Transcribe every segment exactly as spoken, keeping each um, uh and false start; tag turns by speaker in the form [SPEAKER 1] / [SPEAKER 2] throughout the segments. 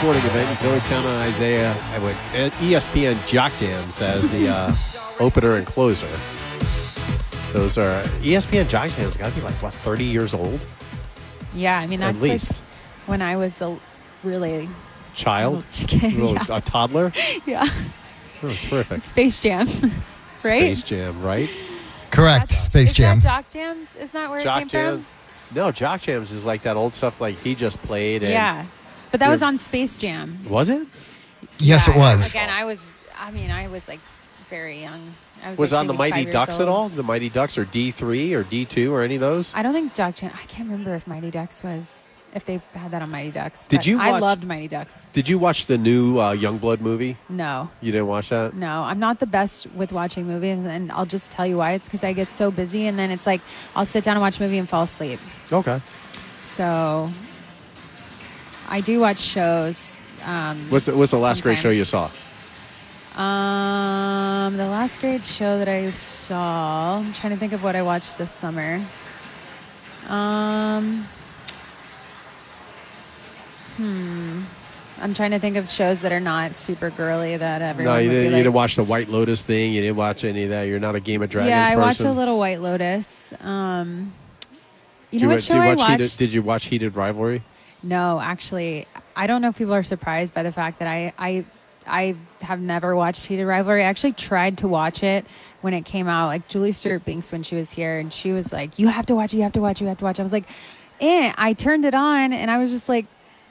[SPEAKER 1] sporting event. You can always count on Isaiah with E S P N Jock Jams as the uh, opener and closer. Those are E S P N Jock Jams. Got to be like what, thirty years old?
[SPEAKER 2] Yeah, I mean that's
[SPEAKER 1] at least
[SPEAKER 2] like when I was a really
[SPEAKER 1] child,
[SPEAKER 2] little,
[SPEAKER 1] little
[SPEAKER 2] yeah.
[SPEAKER 1] a toddler.
[SPEAKER 2] Yeah.
[SPEAKER 1] Oh, terrific.
[SPEAKER 2] Space Jam, right?
[SPEAKER 1] Space Jam, right?
[SPEAKER 3] Correct.
[SPEAKER 2] That's,
[SPEAKER 3] Space
[SPEAKER 2] is
[SPEAKER 3] Jam.
[SPEAKER 2] Is that Jock Jams? Isn't that where
[SPEAKER 1] Jock
[SPEAKER 2] it came
[SPEAKER 1] Jam.
[SPEAKER 2] from?
[SPEAKER 1] No, Jock Jams is like that old stuff like he just played. And
[SPEAKER 2] Yeah, but that was on Space Jam.
[SPEAKER 1] Was it?
[SPEAKER 3] Yes,
[SPEAKER 2] Yeah,
[SPEAKER 3] it was.
[SPEAKER 2] Again, I was. I mean, I was like very young. I was,
[SPEAKER 1] Was
[SPEAKER 2] like,
[SPEAKER 1] on the
[SPEAKER 2] maybe
[SPEAKER 1] Mighty
[SPEAKER 2] five
[SPEAKER 1] Ducks
[SPEAKER 2] years
[SPEAKER 1] at
[SPEAKER 2] old.
[SPEAKER 1] all? The Mighty Ducks or D three or D two or any of those?
[SPEAKER 2] I don't think Jock Jam. I can't remember if Mighty Ducks was. If they had that on Mighty Ducks.
[SPEAKER 1] Did
[SPEAKER 2] but
[SPEAKER 1] you
[SPEAKER 2] I
[SPEAKER 1] watch-
[SPEAKER 2] loved Mighty Ducks.
[SPEAKER 1] Did you watch the new uh, Youngblood movie?
[SPEAKER 2] No.
[SPEAKER 1] You didn't watch that?
[SPEAKER 2] No, I'm not the best with watching movies, and I'll just tell you why. It's because I get so busy, and then it's like I'll sit down and watch a movie and fall asleep.
[SPEAKER 1] Okay.
[SPEAKER 2] So I do watch shows. Um,
[SPEAKER 1] What's the, what's the last great show
[SPEAKER 2] sometimes.
[SPEAKER 1] you saw?
[SPEAKER 2] Um, the last great show that I saw. I'm trying to think of what I watched this summer. Um, hmm. I'm trying to think of shows that are not super girly that everyone
[SPEAKER 1] No, you
[SPEAKER 2] would be
[SPEAKER 1] didn't,
[SPEAKER 2] like,
[SPEAKER 1] you didn't watch the White Lotus thing. You didn't watch any of that. You're not a Game of Dragons
[SPEAKER 2] yeah, I
[SPEAKER 1] person.
[SPEAKER 2] watched a little White Lotus. Um, you
[SPEAKER 1] Did
[SPEAKER 2] know
[SPEAKER 1] you,
[SPEAKER 2] what show
[SPEAKER 1] did you
[SPEAKER 2] I
[SPEAKER 1] watch
[SPEAKER 2] watched?
[SPEAKER 1] Heated, did you watch Heated Rivalry?
[SPEAKER 2] No, actually, I don't know if people are surprised by the fact that I, I, I have never watched Heated Rivalry. I actually tried to watch it when it came out. Like Julie Stewart-Binks when she was here, and she was like, "You have to watch it. You have to watch it. You have to watch it." I was like, "Eh." I turned it on, and I was just like,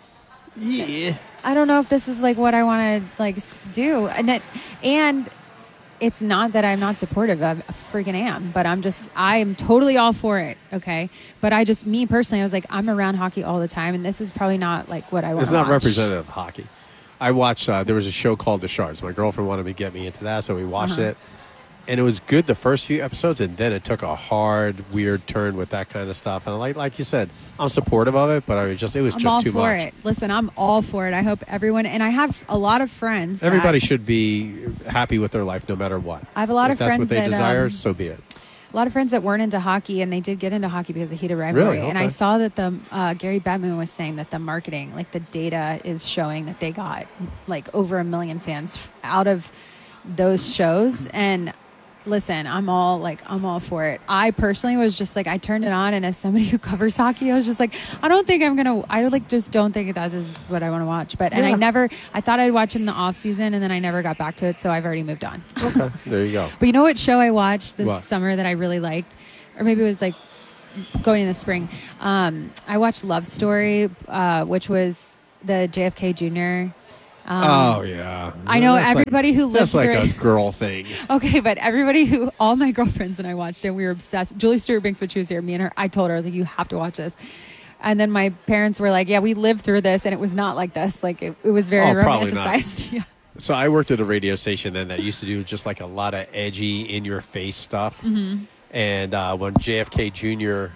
[SPEAKER 1] Yeah.
[SPEAKER 2] I don't know if this is like what I want to like s- do, and it, and it's not that I'm not supportive of, I freaking am, but I'm just I'm totally all for it. Okay, but I just me personally, I was like, I'm around hockey all the time, and this is probably not like what I want.
[SPEAKER 1] It's not representative of hockey. I watched, uh, there was a show called The Shards. My girlfriend wanted me to get me into that, so we watched
[SPEAKER 2] Uh-huh.
[SPEAKER 1] it. And it was good the first few episodes, and then it took a hard, weird turn with that kind of stuff. And like like you said, I'm supportive of it, but I was just it was
[SPEAKER 2] I'm
[SPEAKER 1] just
[SPEAKER 2] all
[SPEAKER 1] too
[SPEAKER 2] for
[SPEAKER 1] much.
[SPEAKER 2] it. Listen, I'm all for it. I hope everyone, and I have a lot of friends. that-
[SPEAKER 1] Everybody should be happy with their life no matter what.
[SPEAKER 2] I have a lot
[SPEAKER 1] if
[SPEAKER 2] of
[SPEAKER 1] that's
[SPEAKER 2] friends
[SPEAKER 1] what they
[SPEAKER 2] that,
[SPEAKER 1] desire,
[SPEAKER 2] um,
[SPEAKER 1] so be it.
[SPEAKER 2] a lot of friends that weren't into hockey, and they did get into hockey because of Heated Rivalry.
[SPEAKER 1] Really?
[SPEAKER 2] And I
[SPEAKER 1] Okay.
[SPEAKER 2] saw that the uh, Gary Bettman was saying that the marketing, like the data, is showing that they got like over a million fans out of those shows. And listen, I'm all like, I'm all for it. I personally was just like, I turned it on, and as somebody who covers hockey, I was just like, I don't think I'm gonna. I like just don't think that this is what I want to watch. But and I
[SPEAKER 1] Yeah.
[SPEAKER 2] never. I thought I'd watch it in the off season, and then I never got back to it. So I've already moved on.
[SPEAKER 1] Okay, there you go.
[SPEAKER 2] But you know what show I watched this
[SPEAKER 1] What?
[SPEAKER 2] summer that I really liked? Or maybe it was like going in the spring. Um, I watched Love Story, uh, which was the J F K Junior Um,
[SPEAKER 1] oh, yeah.
[SPEAKER 2] I know
[SPEAKER 1] That's like-
[SPEAKER 2] everybody who lived
[SPEAKER 1] That's like
[SPEAKER 2] through
[SPEAKER 1] a
[SPEAKER 2] it.
[SPEAKER 1] girl thing.
[SPEAKER 2] Okay, but everybody who, all my girlfriends and I watched it, we were obsessed. Julie Stewart-Binks, when she was here, me and her, I told her, I was like, you have to watch this. And then my parents were like, yeah, we lived through this, and it was not like this. Like, it, it was very
[SPEAKER 1] Oh, probably not.
[SPEAKER 2] romanticized. Yeah.
[SPEAKER 1] So I worked at a radio station then that used to do just like a lot of edgy, in-your-face stuff.
[SPEAKER 2] Mm-hmm.
[SPEAKER 1] And uh, when J F K Junior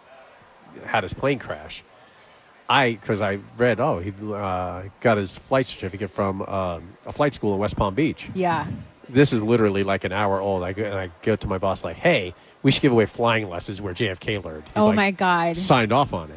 [SPEAKER 1] had his plane crash, I, because I read, oh, he uh, got his flight certificate from um, a flight school in West Palm Beach.
[SPEAKER 2] Yeah.
[SPEAKER 1] This is literally like an hour old. I go, and I go to my boss like, hey, we should give away flying lessons where J F K learned. He's
[SPEAKER 2] Oh,
[SPEAKER 1] like,
[SPEAKER 2] my God.
[SPEAKER 1] Signed off on it.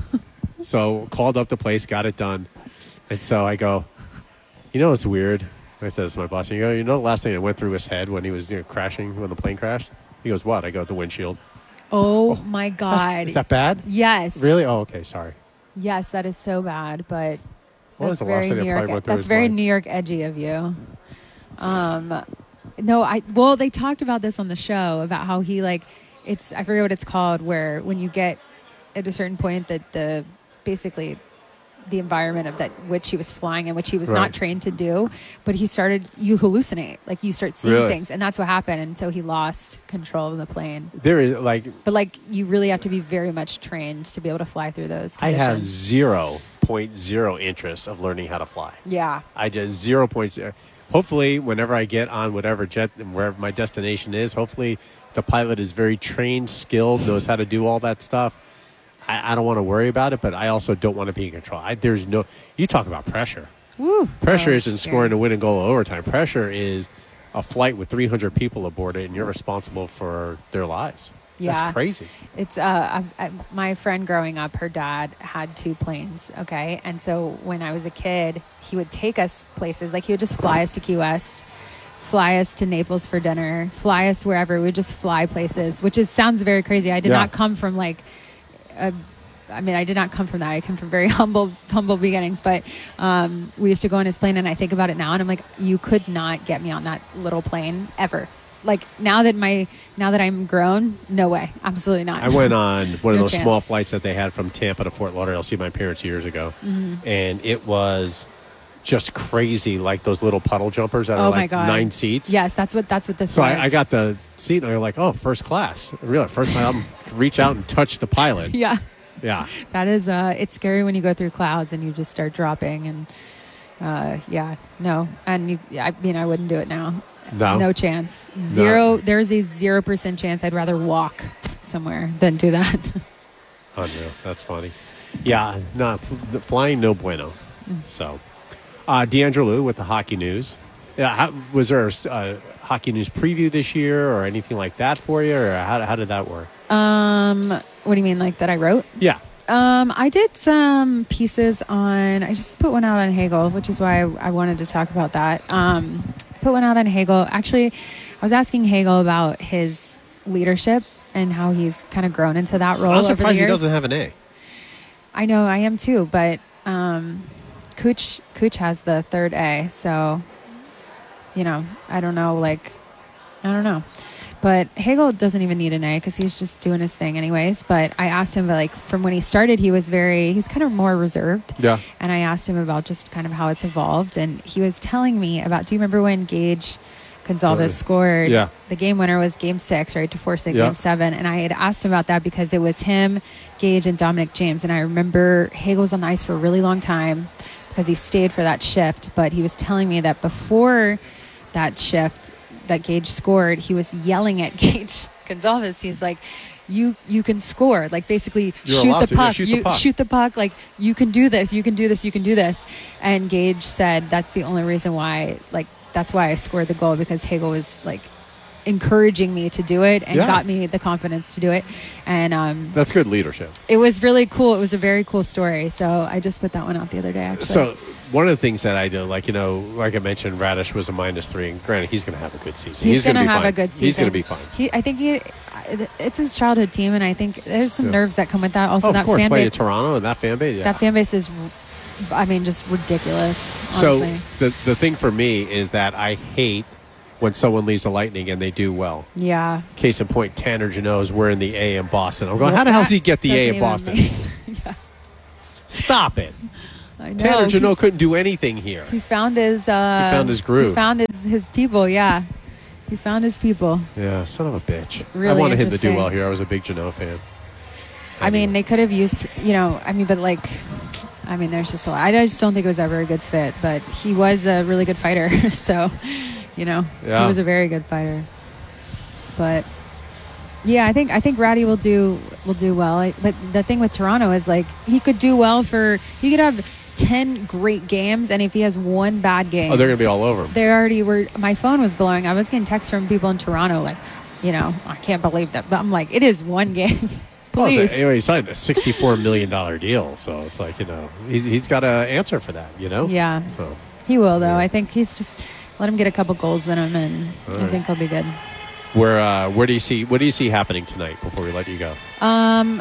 [SPEAKER 1] So called up the place, got it done. And so I go, you know what's weird? I said this to my boss. You go, you know the last thing that went through his head when he was you know, crashing, when the plane crashed? He goes, what? I go, the windshield.
[SPEAKER 2] Oh, my
[SPEAKER 1] That's-
[SPEAKER 2] God.
[SPEAKER 1] Is that bad?
[SPEAKER 2] Yes.
[SPEAKER 1] Really? Oh, okay, sorry.
[SPEAKER 2] Yes, that is so bad, but
[SPEAKER 1] What was
[SPEAKER 2] that's
[SPEAKER 1] the last
[SPEAKER 2] very
[SPEAKER 1] thing that
[SPEAKER 2] New
[SPEAKER 1] probably
[SPEAKER 2] York.
[SPEAKER 1] went through
[SPEAKER 2] That's
[SPEAKER 1] his
[SPEAKER 2] very
[SPEAKER 1] mind?
[SPEAKER 2] New York edgy of you. Um, no, I well, they talked about this on the show about how he like it's I forget what it's called where when you get at a certain point that the basically the environment of that which he was flying in, which he was
[SPEAKER 1] Right.
[SPEAKER 2] not trained to do, but he started you hallucinate, like you start seeing
[SPEAKER 1] Really?
[SPEAKER 2] things, and that's what happened, and so he lost control of the plane.
[SPEAKER 1] There is, like,
[SPEAKER 2] But like you really have to be very much trained to be able to fly through those
[SPEAKER 1] I have
[SPEAKER 2] conditions.
[SPEAKER 1] zero point zero interest of learning how to fly.
[SPEAKER 2] Yeah.
[SPEAKER 1] I just zero point zero. Hopefully, whenever I get on whatever jet and wherever my destination is, hopefully the pilot is very trained, skilled, knows how to do all that stuff. I, I don't want to worry about it, but I also don't want to be in control. I, there's no. You talk about pressure.
[SPEAKER 2] Woo.
[SPEAKER 1] Pressure
[SPEAKER 2] Oh,
[SPEAKER 1] isn't
[SPEAKER 2] scary.
[SPEAKER 1] scoring a winning goal in overtime. Pressure is a flight with three hundred people aboard it, and you're responsible for their lives.
[SPEAKER 2] Yeah.
[SPEAKER 1] That's crazy.
[SPEAKER 2] It's uh, I, I, my friend growing up, her dad had two planes. Okay. And so when I was a kid, he would take us places. Like he would just fly us to Key West, fly us to Naples for dinner, fly us wherever. We would just fly places, which is sounds very crazy. I did
[SPEAKER 1] Yeah.
[SPEAKER 2] not come from like a, I mean, I did not come from that. I come from very humble, humble beginnings, but um, we used to go on his plane, and I think about it now, and I'm like, you could not get me on that little plane ever. Like now that my, now that I'm grown, no way, absolutely not.
[SPEAKER 1] I went on one of
[SPEAKER 2] No
[SPEAKER 1] those
[SPEAKER 2] chance.
[SPEAKER 1] small flights that they had from Tampa to Fort Lauderdale to see my parents years ago,
[SPEAKER 2] Mm-hmm.
[SPEAKER 1] and it was just crazy, like those little puddle jumpers that
[SPEAKER 2] Oh
[SPEAKER 1] are
[SPEAKER 2] my
[SPEAKER 1] like
[SPEAKER 2] God.
[SPEAKER 1] nine seats.
[SPEAKER 2] Yes, that's what that's what this
[SPEAKER 1] So
[SPEAKER 2] was.
[SPEAKER 1] I, I got the seat, and you're like, oh, first class. Really, first time reach out and touch the pilot.
[SPEAKER 2] yeah.
[SPEAKER 1] Yeah.
[SPEAKER 2] That is, uh, it's scary when you go through clouds and you just start dropping, and uh, yeah, no, and you, I mean, I wouldn't do it now.
[SPEAKER 1] No?
[SPEAKER 2] No chance. Zero. There's a zero percent chance I'd rather walk somewhere than do that.
[SPEAKER 1] Unreal. That's funny. Yeah, no, f- flying, no bueno.
[SPEAKER 2] Mm.
[SPEAKER 1] So, uh, Deandra Lou with the hockey news. Yeah, how, was there a uh, hockey news preview this year or anything like that for you, or how, how did that work?
[SPEAKER 2] Um, what do you mean, like that I wrote?
[SPEAKER 1] Yeah.
[SPEAKER 2] Um, I did some pieces on. I just put one out on Hagel, which is why I, I wanted to talk about that. Um, put one out on Hagel. Actually, I was asking Hagel about his leadership and how he's kind of grown into that role.
[SPEAKER 1] I'm
[SPEAKER 2] over the
[SPEAKER 1] surprised he
[SPEAKER 2] years.
[SPEAKER 1] doesn't have an A.
[SPEAKER 2] I know, I am too, but um, Cooch Cooch has the third A, so you know, I don't know, like I don't know. But Hagel doesn't even need an A because he's just doing his thing anyways. But I asked him, like, from when he started, he was very, he's kind of more reserved.
[SPEAKER 1] Yeah.
[SPEAKER 2] And I asked him about just kind of how it's evolved. And he was telling me about, do you remember when Gage Gonzalez
[SPEAKER 1] Uh,
[SPEAKER 2] scored?
[SPEAKER 1] yeah.
[SPEAKER 2] The game winner was game six, right, to force it
[SPEAKER 1] Yeah.
[SPEAKER 2] game seven. And I had asked him about that because it was him, Gage, and Dominic James. And I remember Hagel was on the ice for a really long time because he stayed for that shift. But he was telling me that before that shift that Gage scored, he was yelling at Gage Gonzalez. He's like, you you can score. Like, basically,
[SPEAKER 1] You're
[SPEAKER 2] shoot
[SPEAKER 1] allowed
[SPEAKER 2] the
[SPEAKER 1] to. Yeah,
[SPEAKER 2] puck.
[SPEAKER 1] shoot the
[SPEAKER 2] you
[SPEAKER 1] puck.
[SPEAKER 2] shoot the puck. Like, you can do this. You can do this. You can do this. And Gage said that's the only reason why, like, that's why I scored the goal, because Hagel was, like, encouraging me to do it and
[SPEAKER 1] Yeah.
[SPEAKER 2] got me the confidence to do it. And um,
[SPEAKER 1] That's good leadership.
[SPEAKER 2] it was really cool. It was a very cool story. So I just put that one out the other day, actually.
[SPEAKER 1] So one of the things that I do, like, you know, like I mentioned, Radish was a minus three, and granted, he's going to have a good season.
[SPEAKER 2] He's,
[SPEAKER 1] gonna
[SPEAKER 2] going to
[SPEAKER 1] be
[SPEAKER 2] have
[SPEAKER 1] fine.
[SPEAKER 2] a good season.
[SPEAKER 1] He's going to be fine.
[SPEAKER 2] He, I think he, it's his childhood team, and I think there's some
[SPEAKER 1] Yeah.
[SPEAKER 2] nerves that come with that. Also,
[SPEAKER 1] Oh,
[SPEAKER 2] that
[SPEAKER 1] of course,
[SPEAKER 2] fan
[SPEAKER 1] playing
[SPEAKER 2] base,
[SPEAKER 1] in Toronto and that fan base. Yeah.
[SPEAKER 2] that fan base is, I mean, just ridiculous.
[SPEAKER 1] So
[SPEAKER 2] Honestly.
[SPEAKER 1] the the thing for me is that I hate when someone leaves the Lightning and they do well.
[SPEAKER 2] Yeah.
[SPEAKER 1] Case in point, Tanner Janot's wearing the A in Boston. I'm going, how the hell does he get the A in
[SPEAKER 2] Doesn't
[SPEAKER 1] Boston?
[SPEAKER 2] even make- yeah,
[SPEAKER 1] Stop it.
[SPEAKER 2] I know.
[SPEAKER 1] Tanner
[SPEAKER 2] He-
[SPEAKER 1] Janot couldn't do anything here.
[SPEAKER 2] He found his. Uh,
[SPEAKER 1] He found his groove.
[SPEAKER 2] He found his his people. Yeah, he found his people.
[SPEAKER 1] Yeah, son of a bitch. I
[SPEAKER 2] Really
[SPEAKER 1] wanted him to do
[SPEAKER 2] interesting.
[SPEAKER 1] well here. I was a big Janot fan.
[SPEAKER 2] I mean, they could have used, you know, I mean, but like, I mean, there's just a lot. I just don't think it was ever a good fit, but he was a really good fighter. So, you know,
[SPEAKER 1] Yeah.
[SPEAKER 2] he was a very good fighter. But yeah, I think I think Ratty will do will do well. I, but the thing with Toronto is, like, he could do well for, he could have ten great games, and if he has one bad game,
[SPEAKER 1] Oh, they're going to be all over him.
[SPEAKER 2] they already were. My phone was blowing. I was getting texts from people in Toronto, like, you know, I can't believe that. But I'm like, it is one game.
[SPEAKER 1] Well,
[SPEAKER 2] Please.
[SPEAKER 1] it's a- anyway, he signed a sixty-four million dollars deal, so it's like, you know, he's, he's got to answer for that, you know?
[SPEAKER 2] Yeah,
[SPEAKER 1] So,
[SPEAKER 2] he will, though.
[SPEAKER 1] Yeah.
[SPEAKER 2] I think he's just, let him get a couple goals in him, and
[SPEAKER 1] All
[SPEAKER 2] I
[SPEAKER 1] right.
[SPEAKER 2] think he'll be good.
[SPEAKER 1] where uh, where do you see what do you see happening tonight before we let you go?
[SPEAKER 2] Um,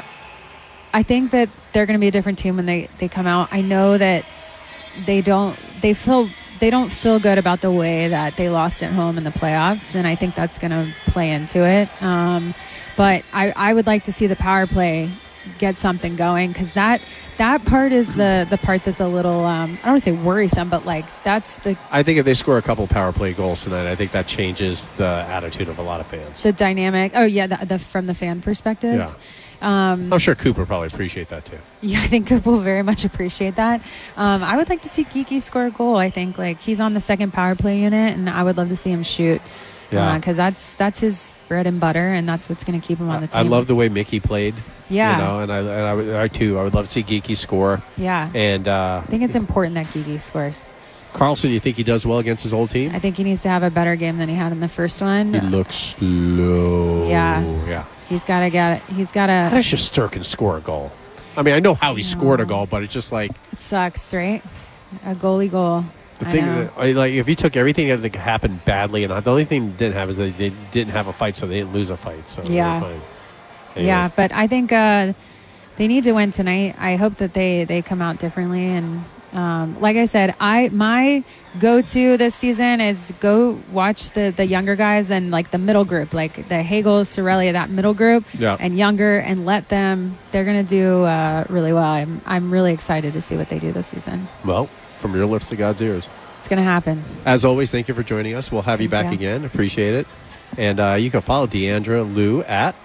[SPEAKER 2] I think that they're going to be a different team when they, they come out. I know that they don't they feel they don't feel good about the way that they lost at home in the playoffs, and I think that's going to play into it. Um, but I, I would like to see the power play get something going, because that that part is the the part that's a little um, I don't want to say worrisome, but like that's the
[SPEAKER 1] I think if they score a couple power play goals tonight, I think that changes the attitude of a lot of fans.
[SPEAKER 2] the dynamic. Oh yeah, the, the from the fan perspective.
[SPEAKER 1] Yeah.
[SPEAKER 2] Um,
[SPEAKER 1] I'm sure Cooper probably appreciate that too.
[SPEAKER 2] Yeah, I think Coop will very much appreciate that. Um, I would like to see Geeky score a goal. I think, like, he's on the second power play unit, and I would love to see him shoot.
[SPEAKER 1] Yeah.
[SPEAKER 2] Because that's that's his bread and butter, and that's what's going to keep him on the team.
[SPEAKER 1] I love the way Mickey played.
[SPEAKER 2] Yeah.
[SPEAKER 1] You know, and I, and I, would- I too, I would love to see Geeky score.
[SPEAKER 2] Yeah.
[SPEAKER 1] And uh,
[SPEAKER 2] I think it's important that Geeky scores.
[SPEAKER 1] Carlson, you think he does well against his old team?
[SPEAKER 2] I think he needs to have a better game than he had in the first one.
[SPEAKER 1] He looks slow.
[SPEAKER 2] Yeah.
[SPEAKER 1] Yeah.
[SPEAKER 2] He's got to get. He's got
[SPEAKER 1] How
[SPEAKER 2] to.
[SPEAKER 1] does Shesterkin score a goal? I mean, I know how he scored a goal, but it's just like
[SPEAKER 2] It sucks, right? A goalie goal.
[SPEAKER 1] the
[SPEAKER 2] I
[SPEAKER 1] thing.
[SPEAKER 2] know.
[SPEAKER 1] That, I, like if you took everything that happened badly, and the only thing that didn't have is that they didn't have a fight, so they didn't lose a fight. So they
[SPEAKER 2] Yeah.
[SPEAKER 1] were fine.
[SPEAKER 2] Yeah,
[SPEAKER 1] Anyways.
[SPEAKER 2] but I think uh, they need to win tonight. I hope that they, they come out differently. And um, like I said, I my go-to this season is go watch the, the younger guys and like the middle group, like the Hagel, Sorelli, that middle group,
[SPEAKER 1] Yeah.
[SPEAKER 2] and younger, and let them. They're going to do uh, really well. I'm I'm really excited to see what they do this season.
[SPEAKER 1] Well, from your lips to God's ears.
[SPEAKER 2] It's going to happen.
[SPEAKER 1] As always, thank you for joining us. We'll have you back
[SPEAKER 2] Thank you.
[SPEAKER 1] again. Appreciate it. And uh, you can follow Deandra Lou at,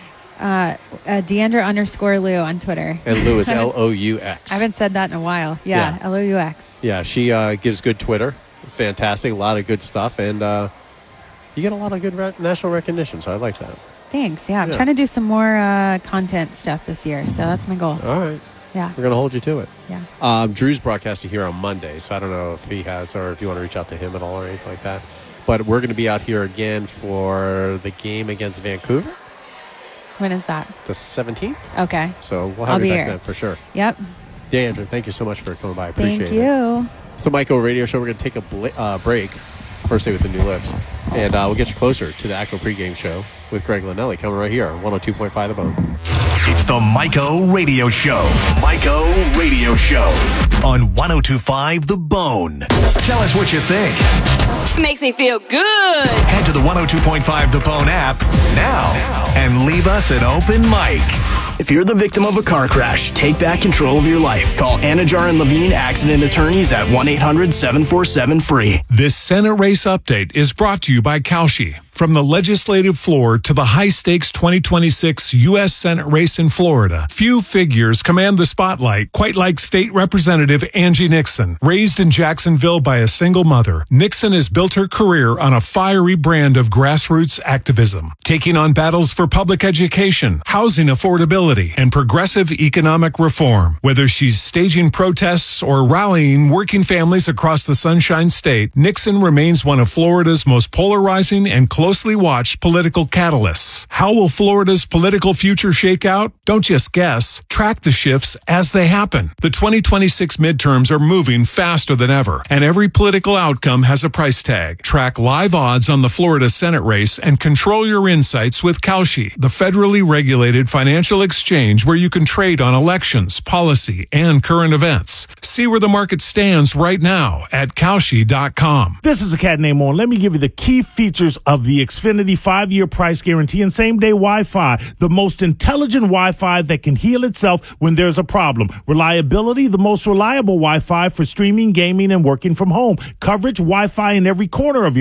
[SPEAKER 2] Uh, uh, Deandra underscore Lou on Twitter.
[SPEAKER 1] and Lou is L O U X.
[SPEAKER 2] I haven't said that in a while. Yeah,
[SPEAKER 1] Yeah.
[SPEAKER 2] L O U X.
[SPEAKER 1] Yeah, she uh, gives good Twitter. Fantastic. A lot of good stuff. And uh, you get a lot of good re- national recognition, so I like that.
[SPEAKER 2] Thanks. Yeah, I'm
[SPEAKER 1] Yeah.
[SPEAKER 2] trying to do some more uh, content stuff this year, so that's my goal.
[SPEAKER 1] All right.
[SPEAKER 2] Yeah,
[SPEAKER 1] We're going to hold you to it.
[SPEAKER 2] yeah.
[SPEAKER 1] Um, Drew's broadcasting here on Monday, so I don't know if he has or if you want to reach out to him at all or anything like that. But we're going to be out here again for the game against Vancouver,
[SPEAKER 2] When is that?
[SPEAKER 1] the seventeenth.
[SPEAKER 2] Okay.
[SPEAKER 1] So we'll
[SPEAKER 2] I'll
[SPEAKER 1] have you
[SPEAKER 2] be
[SPEAKER 1] back
[SPEAKER 2] here.
[SPEAKER 1] then for sure.
[SPEAKER 2] Yep.
[SPEAKER 1] Deandra, thank you so much for coming by. I appreciate
[SPEAKER 2] Thank
[SPEAKER 1] it.
[SPEAKER 2] you.
[SPEAKER 1] It's the Mike O Radio Show. We're going to take a bl- uh, break. First day with the new lips. And uh, we'll get you closer to the actual pregame show with Greg Linnelli coming right here on one oh two point five The Bone.
[SPEAKER 4] It's the Mike O Radio Show. Mike O Radio Show on one oh two point five The Bone. Tell us what you think.
[SPEAKER 5] Makes me feel good.
[SPEAKER 4] Head to the one oh two point five The Bone app now and leave us an open mic.
[SPEAKER 6] If you're the victim of a car crash, take back control of your life. Call Anajar and Levine Accident Attorneys at one eight hundred seven four seven free.
[SPEAKER 7] This Senate race update is brought to you by Kalshi. From the legislative floor to the high-stakes twenty twenty-six U S Senate race in Florida, few figures command the spotlight quite like State Representative Angie Nixon. Raised in Jacksonville by a single mother, Nixon has built her career on a fiery brand of grassroots activism, taking on battles for public education, housing affordability, and progressive economic reform. Whether she's staging protests or rallying working families across the Sunshine State, Nixon remains one of Florida's most polarizing and closely watched political catalysts. How will Florida's political future shake out? Don't just guess. Track the shifts as they happen. The twenty twenty-six midterms are moving faster than ever, and every political outcome has a price tag. Track live odds on the Florida Senate race and control your insights with Kalshi, the federally regulated financial exchange where you can trade on elections, policy, and current events. See where the market stands right now at Kalshi dot com.
[SPEAKER 8] This is a cat named On. Let me give you the key features of the Xfinity five-year price guarantee and same-day Wi-Fi, the most intelligent Wi-Fi that can heal itself when there's a problem. Reliability, the most reliable Wi-Fi for streaming, gaming, and working from home. Coverage, Wi-Fi in every corner of your